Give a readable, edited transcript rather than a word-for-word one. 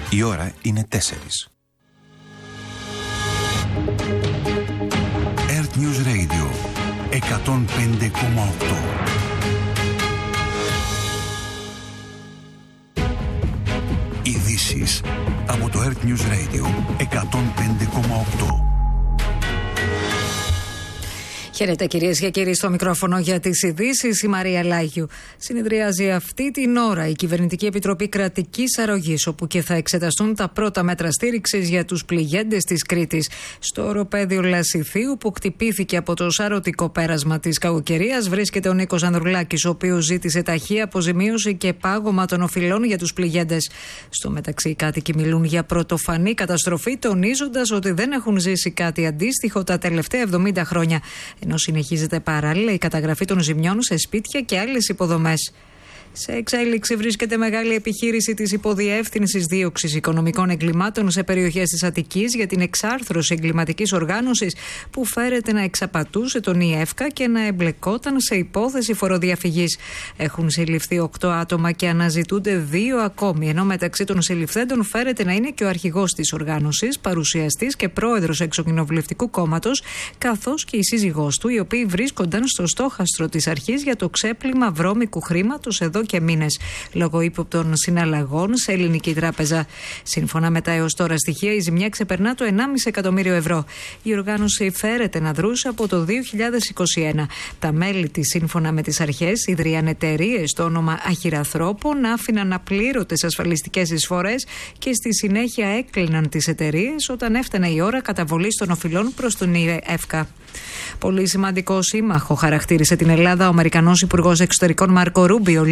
Η ώρα είναι 4. Earth News Radio 105,8. Ειδήσεις από το Earth News Radio 105,8. Χαίρετε κυρίες και κύριοι, στο μικρόφωνο για τις ειδήσεις η Μαρία Λάγιου. Συνεδριάζει αυτή την ώρα η Κυβερνητική Επιτροπή Κρατικής Αρρωγής, όπου και θα εξεταστούν τα πρώτα μέτρα στήριξης για τους πληγέντες της Κρήτης. Στο οροπέδιο Λασιθίου, που χτυπήθηκε από το σαρωτικό πέρασμα της κακοκαιρίας, βρίσκεται ο Νίκος Ανδρουλάκης, ο οποίος ζήτησε ταχεία αποζημίωση και πάγωμα των οφειλών για τους πληγέντες. Στο μεταξύ, οι κάτοικοι μιλούν για πρωτοφανή καταστροφή, τονίζοντας ότι δεν έχουν ζήσει κάτι αντίστοιχο τα τελευταία 70 χρόνια. Ενώ συνεχίζεται παράλληλα η καταγραφή των ζημιών σε σπίτια και άλλες υποδομές. Σε εξέλιξη βρίσκεται μεγάλη επιχείρηση της Υποδιεύθυνσης Δίωξης Οικονομικών Εγκλημάτων σε περιοχές της Αττικής για την εξάρθρωση εγκληματικής οργάνωσης που φέρεται να εξαπατούσε τον ΙΕΦΚΑ και να εμπλεκόταν σε υπόθεση φοροδιαφυγής. Έχουν συλληφθεί 8 άτομα και αναζητούνται 2 ακόμη, ενώ μεταξύ των συλληφθέντων φέρεται να είναι και ο αρχηγός της οργάνωσης, παρουσιαστής και πρόεδρος εξοκοινοβουλευτικού κόμματος, καθώς και η σύζυγός του, οι οποίοι βρίσκονταν στο στόχαστρο της αρχής για το ξέπλυμα βρώμικου χρήματος εδώ και μήνες, λόγω ύποπτων συναλλαγών σε ελληνική τράπεζα. Σύμφωνα με τα έως τώρα στοιχεία, η ζημιά ξεπερνά το 1,5 εκατομμύριο ευρώ. Η οργάνωση φέρεται να δρούσε από το 2021. Τα μέλη της, σύμφωνα με τις αρχές, ίδρυαν εταιρείες στο όνομα αχυρανθρώπων, άφηναν απλήρωτες ασφαλιστικές εισφορές και στη συνέχεια έκλειναν τις εταιρείες όταν έφτανε η ώρα καταβολής των οφειλών προς τον ΙΕΦΚΑ. Πολύ σημαντικό σύμμαχο χαρακτήρισε την Ελλάδα ο Αμερικανός Υπουργός Εξωτερικών Μάρκο Ρούμπιο